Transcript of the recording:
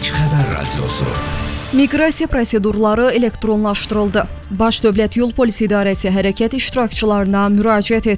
Xəbər radiosu. Miqrasiya prosedurları elektronlaşdırıldı. Baş Dövlət Yol Polisi İdarəsi hərəkət iştirakçılarına müraciət etdi.